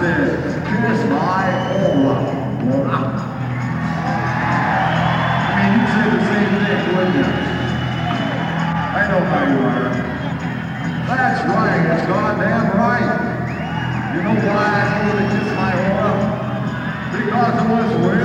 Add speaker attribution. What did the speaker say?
Speaker 1: says, kiss my aura. I mean, you say the same thing, wouldn't you? I know how you are. That's right, it's goddamn right. You know why I told her to kiss my aura? Because it was real.